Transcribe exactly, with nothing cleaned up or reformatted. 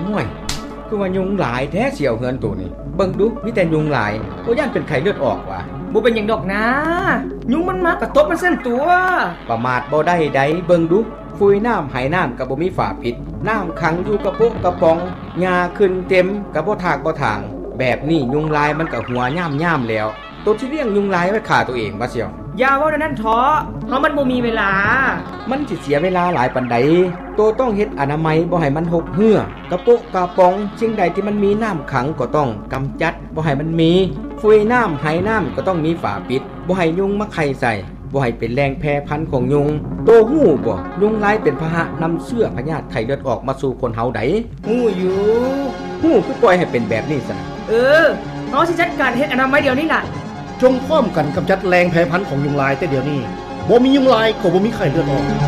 ห่วยคือว่ายุงหลายแท้เสี่ยวเฮือนตัวนี้เบิ่งดูมีแต่ยุงหลายบ่ย่านเป็นไข้เลือดออกว่ะบ่เป็นหยังดอกนะยุงมันมากระตบมันเส้นตัวประมาทบ่ได้ใดเบิ่งดูฟุยน้ำไหน้ำก็บ่มีฝาปิดน้ำขังอยู่กระโปะกระป๋องหญ้าขึ้นเต็มก็บ่ทากบ่ทางแบบนี้ยุงลายมันก็หัวย่ำๆแล้วตัวที่เลี้ยงยุงลายไว้ฆ่าตัวเองว่าเสี่ยวอย่าเว้านั่นท้อเฮามันบ่มีเวลามันสิเสียเวลาหลายปานใดตัวต้องเฮ็ดอนามัยบ่ให้มันหกเหื้อกระโปะกระป๋องสิ่งใดที่มันมีน้ำขังก็ต้องกำจัดบ่ให้มันมีฟุยน้ำไหน้ำก็ต้องมีฝาปิดบ่ให้ยุงมาไข่ใส่บ่ให้เป็นแรงแพร่พันธุ์ของยุงโตฮู้บ่ยุงลายเป็นพาหะนำเชื้อพยาธิไข้เลือดออกมาสู่คนเฮาได้ฮู้อยู่ฮู้คือปล่อยให้เป็นแบบนี้ซะเออเฮาสิจัดการเฮ็ดอนามัยเดี๋ยวนี้ล่ะจงพร้อมกันกำจัดแรงแพร่พันธุ์ของยุงลายแต่เดี๋ยวนี้บ่มียุงลายก็บ่มีไข้เลือดออก